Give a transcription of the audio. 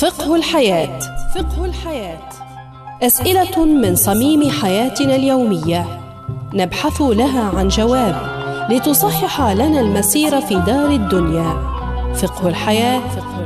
فقه الحياة. فقه الحياة. أسئلة من صميم حياتنا اليومية نبحث لها عن جواب لتصحح لنا المسير في دار الدنيا. فقه الحياة.